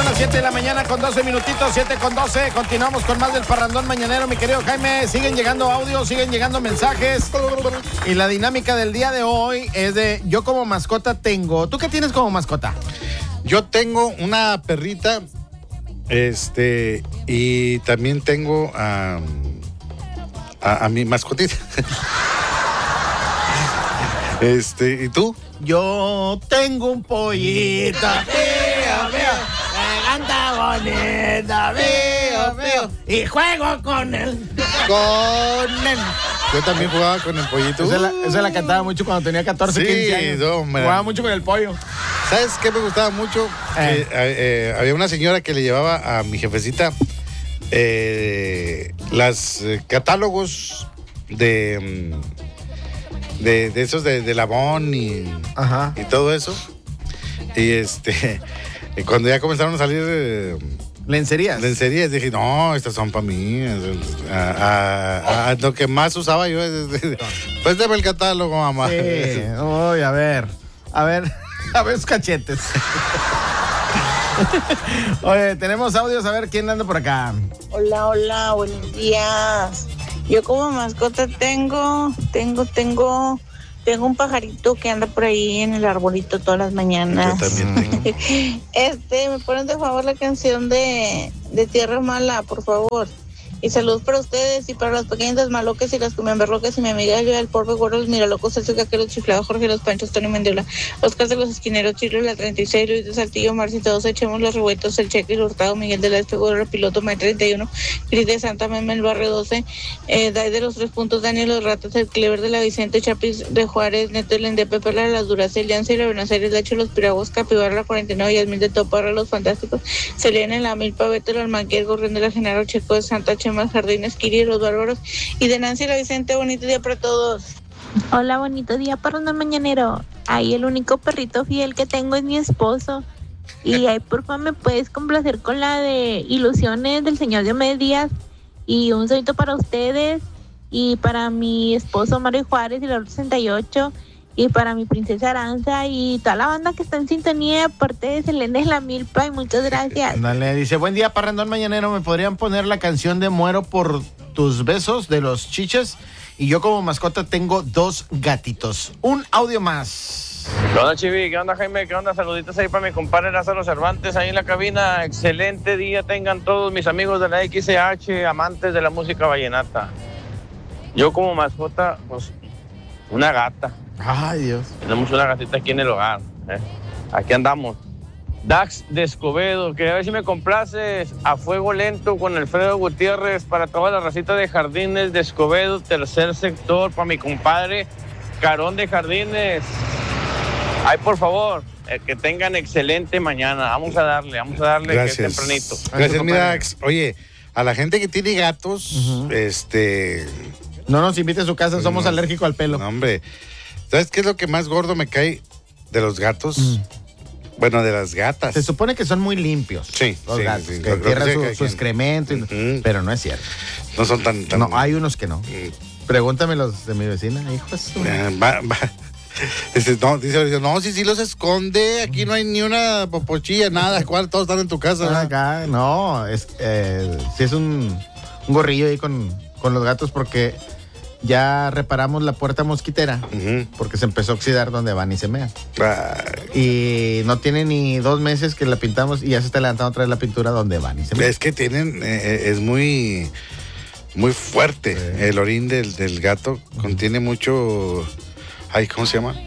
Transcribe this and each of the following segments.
son las 7 de la mañana con 12 minutitos, 7 con 12. Continuamos con más del parrandón mañanero, mi querido Jaime. Siguen llegando audios, siguen llegando mensajes. Y la dinámica del día de hoy es de yo como mascota tengo. ¿Tú qué tienes como mascota? Yo tengo una perrita, y también tengo a mi mascotita. ¿Y tú? Yo tengo un pollito. Veo, me canta bonita. Veo. Y juego con él. Yo también jugaba con el pollito. Esa la cantaba mucho cuando tenía 14, 15 años. Jugaba mucho con el pollo. ¿Sabes qué me gustaba mucho? Había una señora que le llevaba a mi jefecita las catálogos de esos de Labón y todo eso. Y cuando ya comenzaron a salir lencerías, dije, no, estas son para mí. Lo que más usaba yo pues deme el catálogo, mamá. Sí. Uy, a ver sus cachetes. Oye, tenemos audios, a ver quién anda por acá. Hola, buenos días. Yo como mascota tengo un pajarito que anda por ahí en el arbolito todas las mañanas. Yo también tengo. Me ponen de favor la canción de Tierra Mala, por favor. Y saludos para ustedes y para las pequeñas malocas y las cumiamberlocas y mi amiga Elvia del Porbe, Gordo, los Miralocos, Celso Caqueros, Chiflado, Jorge Los Panchos, Tony Mendiola, Oscar de los Esquineros, Chilo, la 36, Luis de Saltillo, Marci, todos echemos los revueltos, el Cheque, el Hurtado, Miguel de la Gordo, Piloto, May 31, Cris de Santa Meme, el Barrio 12, Dai de los 3 puntos, Daniel Los Ratas, el Clever de la Vicente, Chapis de Juárez, Neto el Endepe, Perla de las Duras, el Llance y la Buenos Aires, Lacho, los Piragos, Capibara, la 49, Yasmín de Toparra, los Fantásticos, Selena en la Milpa, Beto, el Almanquer, Gorrión de la Genaro, Checo de Santa Chema, Jardines, Kiri, los Bárbaros y de Nancy y la Vicente. Bonito día para todos. Hola, bonito día para un mañanero. Ahí el único perrito fiel que tengo es mi esposo. Y ahí por favor me puedes complacer con la de Ilusiones del Señor Diomedes Díaz. Y un saludito para ustedes y para mi esposo Mario Juárez y la 68 y para mi princesa Aranza y toda la banda que está en sintonía, aparte de Selena de la Milpa, y muchas gracias. Dale, dice, buen día, parrandón mañanero, ¿me podrían poner la canción de Muero por tus besos de los Chiches? Y yo como mascota tengo 2 gatitos. Un audio más. ¿Qué onda, Chivi? ¿Qué onda, Jaime? ¿Qué onda? Saluditos ahí para mi compadre Lázaro Cervantes ahí en la cabina. Excelente día tengan todos mis amigos de la XH, amantes de la música vallenata. Yo como mascota, pues, una gata. Ay, Dios. Tenemos una gatita aquí en el hogar. Aquí andamos. Dax de Escobedo, que a ver si me complaces a fuego lento con Alfredo Gutiérrez para toda la racita de Jardines de Escobedo, tercer sector, para mi compadre Carón de Jardines. Ay, por favor, que tengan excelente mañana. Vamos a darle Gracias. que es tempranito. Gracias, mi Dax. Oye, a la gente que tiene gatos, no nos invite a su casa, somos alérgicos al pelo. No, hombre. ¿Sabes qué es lo que más gordo me cae de los gatos? Bueno, de las gatas. Se supone que son muy limpios. Sí, los sí, gatos, sí, que tierran su que excremento, pero no es cierto. No son tan... No, hay unos que no. Pregúntame los de mi vecina, hijos. Dice, no, sí los esconde, aquí no hay ni una popochilla, nada, todos están en tu casa. Acá, no, sí es un gorrillo ahí con los gatos porque ya reparamos la puerta mosquitera porque se empezó a oxidar donde van y se mean. Y no tiene ni 2 meses que la pintamos y ya se está levantando otra vez la pintura donde van y se mean. Es que tienen, es muy, muy fuerte el orín del gato, contiene mucho, ¿cómo se llama?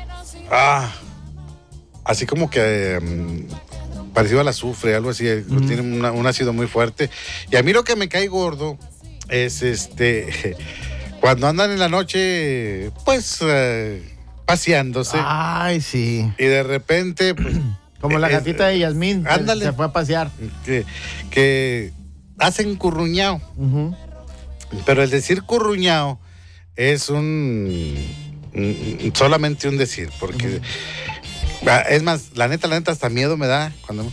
Así como que parecido al azufre, algo así, tiene un ácido muy fuerte. Y a mí lo que me cae gordo es cuando andan en la noche, pues, paseándose. Ay, sí. Y de repente, pues... Como la gatita de Yasmín, ándale, se fue a pasear. Que hacen curruñao. Pero el decir curruñao es solamente un decir, porque... Es más, la neta, hasta miedo me da cuando...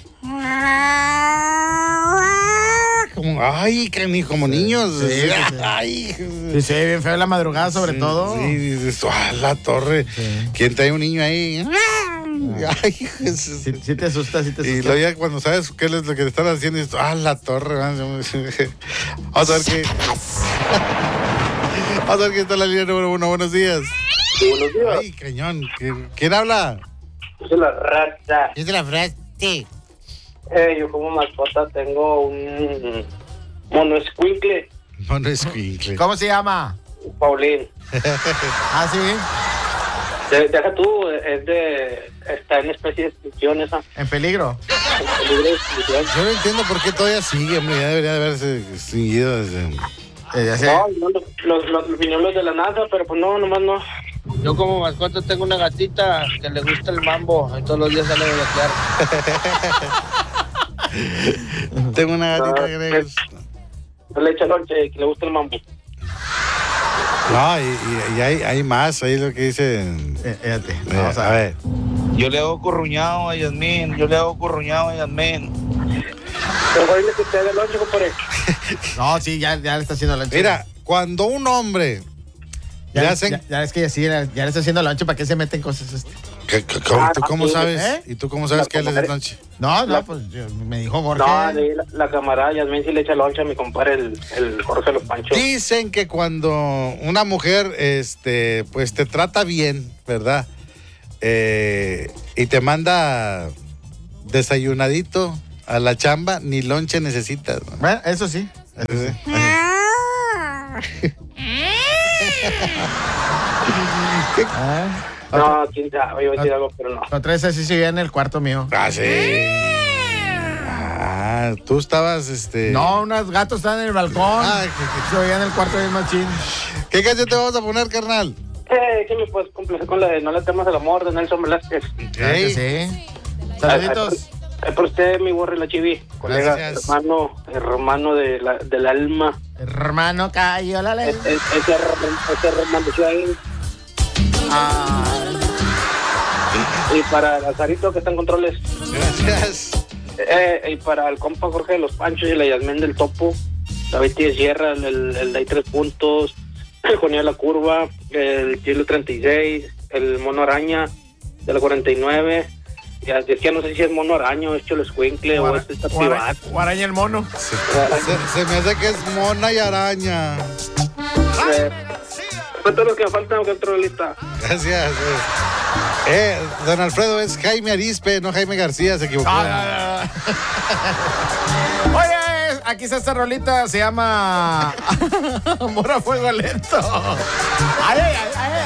Como niños. Sí, bien feo la madrugada, sobre todo. Sí, dices, la torre. Sí. ¿Quién trae un niño ahí? Ay, sí te asusta, sí te asusta. Y luego ya cuando sabes qué es lo que te están haciendo, dices, la torre. Vamos a ver qué. Vamos a ver quién está en la línea número 1. Buenos días. Sí, buenos días. Ay, cañón. ¿Quién habla? Es la rata. Es de la frase. Yo como mascota tengo un mono escuincle. Mono escuincle. ¿Cómo se llama? Paulín. Ah, sí. Deja tú, está en especie de extinción esa. ¿En peligro? En peligro de extinción. Yo no entiendo por qué todavía sigue, hombre. Ya debería de haberse extinguido desde... Los vinieron los de la NASA, pero pues no, nomás no. Yo como mascota tengo una gatita que le gusta el mambo y todos los días sale a bailar. Tengo una gatita que le echa lonche que le gusta el mambo. No, y hay más, ahí lo que dice. Vamos a ver. Yo le hago curruñado a Yasmín, Pero dile que te dé lonche, compadre. No, sí, ya le está haciendo lonche. Mira, cuando un hombre ya es que ya le está haciendo lonche, ¿para qué se meten cosas ¿Y tú cómo sabes? ¿Y tú cómo sabes que él es de lonche? No, pues me dijo Jorge. No, la camarada Yasmín sí le echa lonche a mi compadre, el Jorge Los Panchos. Dicen que cuando una mujer, pues te trata bien, ¿verdad? Y te manda desayunadito a la chamba, ni lonche necesitas, ¿no? Bueno, eso sí. No, quién sabe, iba a decir algo, pero no. Otra vez así se veía en el cuarto mío. Ah, sí. Tú estabas, No, unos gatos estaban en el balcón. Se veía en el cuarto de machín. ¿Qué canción te vamos a poner, carnal? ¿Qué me puedes complacer con la de No le temas al amor de Nelson Velázquez? Sí. Saluditos. Es por usted, mi Borre la Chivi, colega, hermano del alma. Hermano, cayó la ley. Ese hermano ahí. Y para Lazarito, que está en controles. Gracias. Y para el compa Jorge de Los Panchos y la Yasmén del Topo, la Betty de Sierra, el Day 3 Puntos, el Juanía de la Curva, el Chilo 36, el Mono Araña de la 49. Ya, es que no sé si es Mono Araña o es Cholo Escuincle o es esta privada. O Araña el mono. Se me hace que es Mona y Araña. Son todos los que me faltan que otro lista. Gracias. Don Alfredo, es Jaime Arispe, no Jaime García, se equivocó. Oye, aquí está esta rolita, se llama Amor a Fuego Lento. ¡Ay!